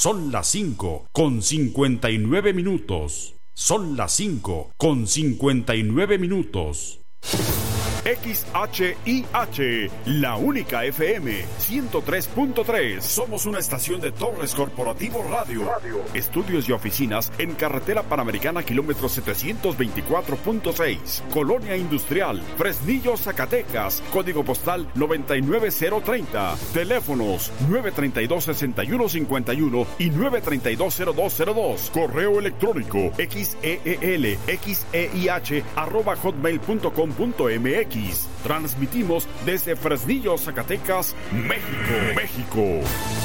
Son las 5:59. Son las 5:59. XHIH, la única FM 103.3. Somos una estación de Torres Corporativo Radio. Estudios y oficinas en Carretera Panamericana, kilómetro 724.6. Colonia Industrial, Fresnillo, Zacatecas. Código postal 99030. Teléfonos 932-6151 y 932-0202. Correo electrónico xeelxeih@hotmail.com.mx. Transmitimos desde Fresnillo, Zacatecas, México.